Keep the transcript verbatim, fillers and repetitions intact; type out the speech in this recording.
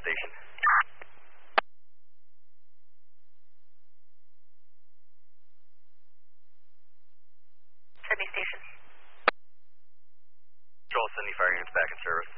station. Sydney Station. Control, Sydney Fire Units back in service.